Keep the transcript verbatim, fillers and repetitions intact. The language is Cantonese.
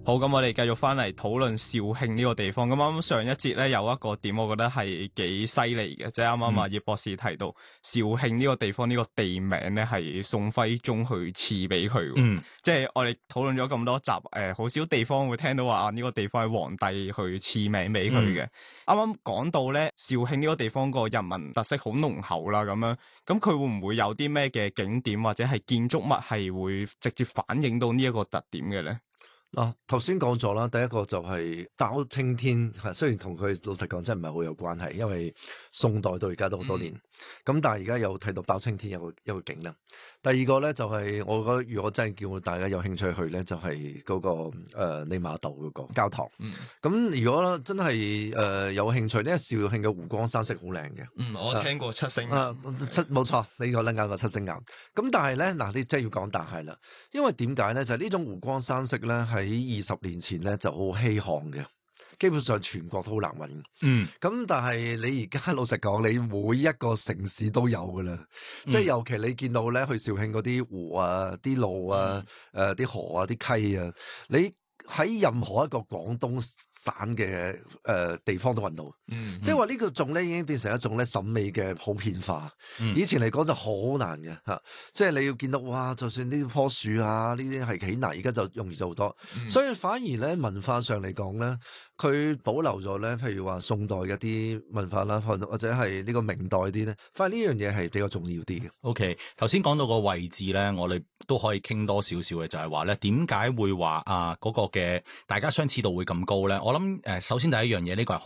好，咁我哋繼續翻嚟討論肇慶呢個地方。咁啱啱上一節咧有一個點，我覺得係幾犀利嘅，即係啱啱阿葉博士提到肇慶呢個地方呢、呢個地名咧係宋徽宗去賜俾佢。嗯，即係我哋討論咗咁多集，誒、呃，好少地方會聽到話啊呢、呢個地方係皇帝去賜名俾佢嘅。啱啱講到咧肇慶呢個地方個人民特色好濃厚啦，咁樣，咁佢會唔會有啲咩嘅景點或者係建築物係會直接反映到呢一個特點嘅咧？ 嗱，頭先講咗啦，第一個就係包青天，雖然同佢老實講真係唔係好有關係，因為宋代到而家都好多年，咁、嗯、但係而家有睇到包青天有個一個景啦。第二個咧就係、是、我覺得如果真係叫大家有興趣去咧，就係、是、嗰、那個誒利馬道嗰個教堂。咁、嗯、如果真係誒、呃、有興趣呢，肇慶嘅湖光山色好靚嘅。 嗯，我聽過七星岩。 啊，七冇錯，你講得啱個七星岩。咁但係咧，嗱，你真係要講但係啦，因為點解咧？就係、是、呢種湖光山色咧，喺二十年前咧就好稀罕嘅。基本上全國都好難揾，嗯，咁但係你而家老實講，你每一個城市都有噶啦，嗯、即係尤其你見到咧去肇慶嗰啲湖啊、啲路啊、誒啲、嗯呃、河啊、啲溪啊，你喺任何一個廣東省嘅誒、呃、地方都揾到，嗯，即係話呢個種咧已經變成一種咧審美嘅普遍化。嗯、以前嚟講就好難嘅吓，即係你要見到哇，就算呢棵樹啊呢啲係幾難，而家就容易咗好多。嗯、所以反而咧文化上嚟講咧，佢保留咗咧，譬如話宋代嘅啲文化啦，或者係呢個明代啲咧，反而呢樣嘢係比較重要啲嘅。 OK， 頭先講到個位置咧，我哋都可以傾多少少嘅，就係話咧，點解會話啊嗰個嘅大家相似度會咁高咧？我諗誒，首先第一樣嘢呢個係